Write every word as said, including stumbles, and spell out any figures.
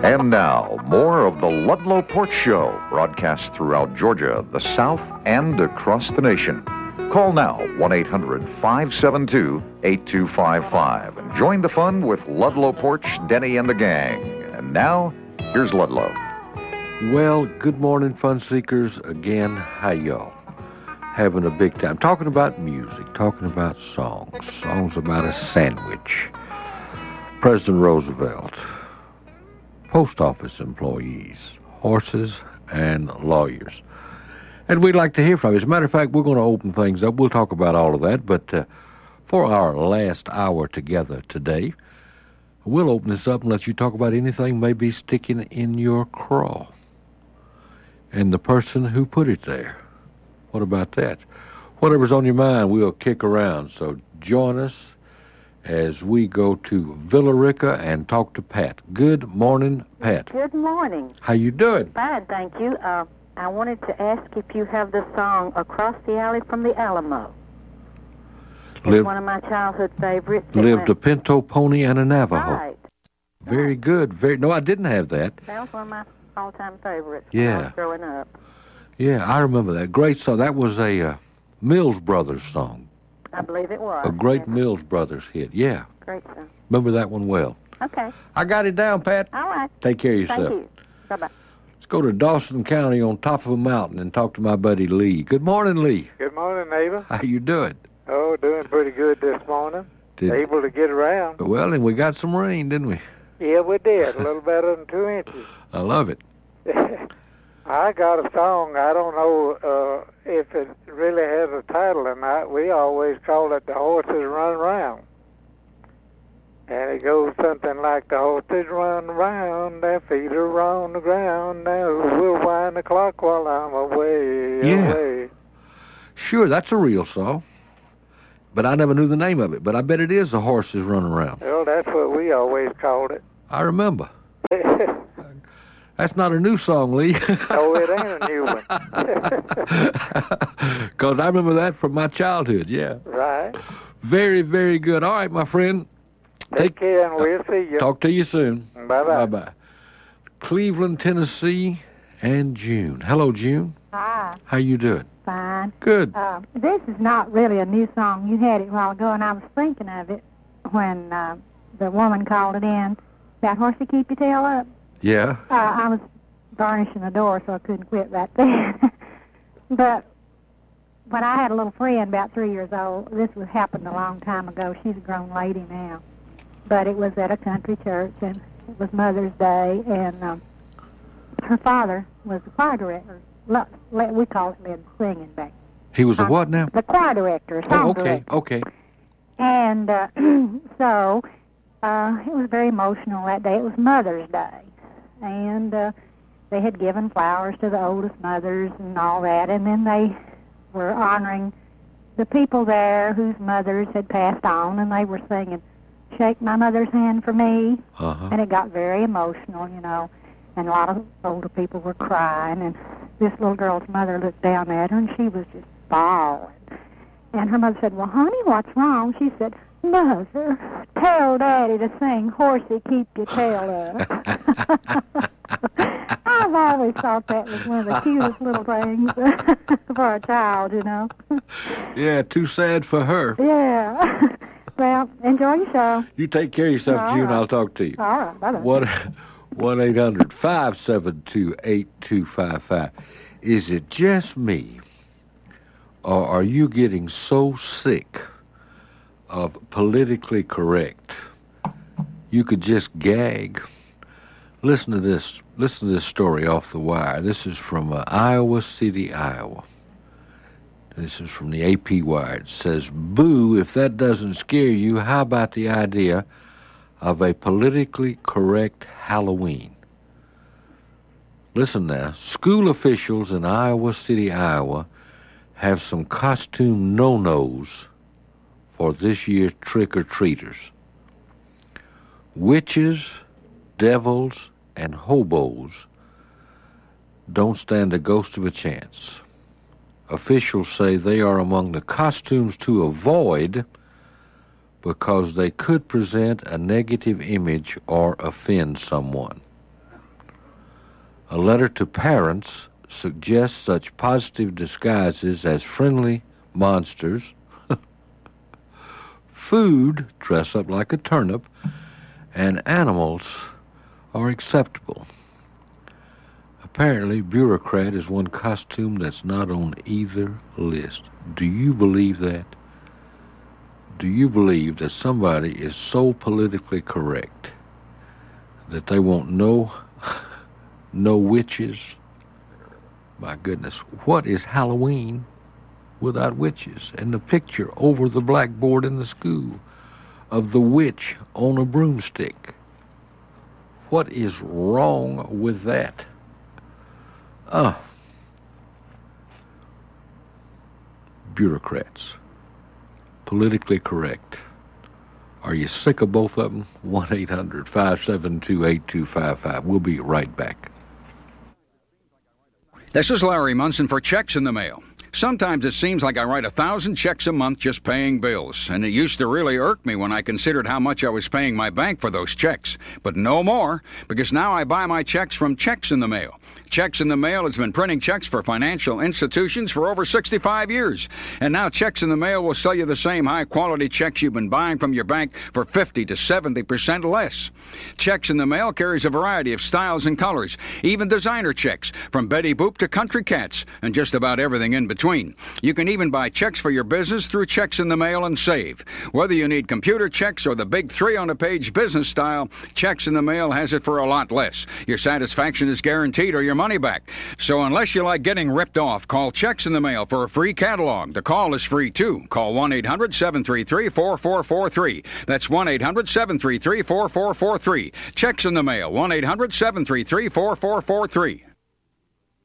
And now, more of the Ludlow Porch Show, broadcast throughout Georgia, the South, and across the nation. Call now, one eight hundred five seven two eight two five five, and join the fun with Ludlow Porch, Denny, and the gang. And now, here's Ludlow. Well, good morning, fun seekers. Again, hi, y'all. Having a big time. Talking about music, talking about songs, songs about a sandwich. President Roosevelt, post office employees, horses, and lawyers. And we'd like to hear from you. As a matter of fact, we're going to open things up. We'll talk about all of that. But uh, for our last hour together today, we'll open this up and let you talk about anything maybe sticking in your craw. And the person who put it there. What about that? Whatever's on your mind, we'll kick around. So join us as we go to Villa Rica and talk to Pat. Good morning, Pat. Good morning. How you doing? Fine, thank you. Uh, I wanted to ask if you have the song Across the Alley from the Alamo. It's Lived, one of my childhood favorites. lived a pinto pony and a Navajo. Right. Very good. Very. No, I didn't have that. That was one of my all-time favorites Yeah. when I was growing up. Yeah, I remember that. Great song. That was a uh, Mills Brothers song. I believe it was. A great Yes. Mills Brothers hit. Yeah. Great song. Remember that one well. Okay. I got it down, Pat. All right. Take care of yourself. Thank you. Bye-bye. Let's go to Dawson County on top of a mountain and talk to my buddy Lee. Good morning, Lee. Good morning, neighbor. How you doing? Oh, doing pretty good this morning. Did, Able to get around. well, and we got some rain, didn't we? Yeah, we did. A little better than two inches. I love it. I got a song. I don't know uh, if it really has a title or not. We always call it The Horses Run Around. And it goes something like, the horses run around, their feet are on the ground. Now we'll wind the clock while I'm away, Yeah. away. Sure, that's a real song. But I never knew the name of it. But I bet it is The Horses Run Around. Well, that's what we always called it. I remember. That's not a new song, Lee. Oh, it ain't a new one. Because I remember that from my childhood, yeah. Right. Very, very good. All right, my friend. Take care, and we'll see you. Talk to you soon. Bye-bye. Bye-bye. Cleveland, Tennessee, and June. Hello, June. Hi, How you doing? fine. Good. Uh, this is not really a new song. You had it a while ago, and I was thinking of it when uh, the woman called it in. That horsey keep your tail up. Yeah. Uh, I was varnishing the door, so I couldn't quit right then. But when I had a little friend about three years old, this was happened a long time ago. She's a grown lady now. But it was at a country church, and it was Mother's Day, and um, her father was the choir director. Lo- le- we call it led singing back. He was a Uh, what now? The choir director, song Oh, okay, director. okay. And uh, so uh, it was very emotional that day. It was Mother's Day. And uh, they had given flowers to the oldest mothers and all that. And then they were honoring the people there whose mothers had passed on. And they were singing, "Shake My Mother's Hand for Me." Uh-huh. And it got very emotional, you know. And a lot of older people were crying. And this little girl's mother looked down at her, and she was just bawling. And her mother said, "Well, honey, what's wrong?" She said, "Mother, tell Daddy to sing 'Horsey, Keep Your Tail Up.'" I've always thought that was one of the cutest little things for a child, you know. Yeah, too sad for her. Yeah. Well, enjoy your show. You take care of yourself, All June. right. I'll talk to you. All right. Bye-bye. One, one eight hundred five seven two eight two five five. Is it just me, or are you getting so sick of politically correct you could just gag? Listen to this. Listen to this story off the wire. This is from uh, Iowa City, Iowa. This is from the A P Wire. It says, "Boo, if that doesn't scare you, how about the idea of a politically correct Halloween?" Listen now. School officials in Iowa City, Iowa have some costume no-nos for this year's trick-or-treaters. Witches, devils, and hobos don't stand a ghost of a chance. Officials say they are among the costumes to avoid because they could present a negative image or offend someone. A letter to parents suggests such positive disguises as friendly monsters, food, dress up like a turnip, and animals are acceptable. Apparently, bureaucrat is one costume that's not on either list. Do you believe that? Do you believe that somebody is so politically correct that they want no, no witches? My goodness, what is Halloween without witches? And the picture over the blackboard in the school of the witch on a broomstick. What is wrong with that? Ah, bureaucrats, politically correct. Are you sick of both of them? one eight hundred five seven two eight two five five. We'll be right back. This is Larry Munson for Checks in the Mail. Sometimes it seems like I write a thousand checks a month just paying bills, and it used to really irk me when I considered how much I was paying my bank for those checks. But no more, because now I buy my checks from Checks in the Mail. Checks in the Mail has been printing checks for financial institutions for over sixty-five years. And now Checks in the Mail will sell you the same high-quality checks you've been buying from your bank for fifty to seventy percent less. Checks in the Mail carries a variety of styles and colors, even designer checks, from Betty Boop to Country Cats, and just about everything in between. You can even buy checks for your business through Checks in the Mail and save. Whether you need computer checks or the big three-on-a-page business style, Checks in the Mail has it for a lot less. Your satisfaction is guaranteed or your money back. So unless you like getting ripped off, call Checks in the Mail for a free catalog. The call is free, too. Call one eight hundred seven three three four four four three. That's one eight hundred seven three three four four four three. Checks in the Mail, one eight hundred seven three three four four four three.